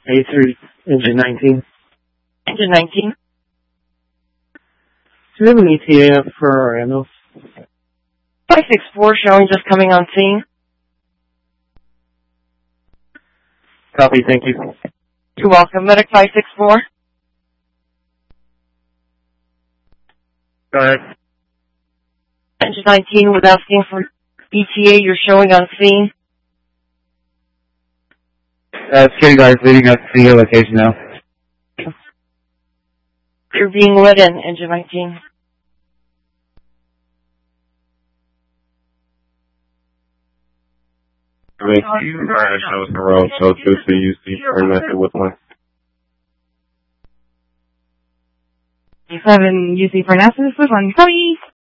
A3, engine 19. Engine 19. Do you have an ETA for ambulance? 564 showing just coming on scene. Copy, thank you. You're welcome. Medic 564. Go ahead. Engine 19 was asking for ETA. You're showing on scene. Security guards leading us to your location now. You're being let in, engine 19. You are shows in a row, so just to use the method with one. 7 UC for NASA, this was 1. Copy.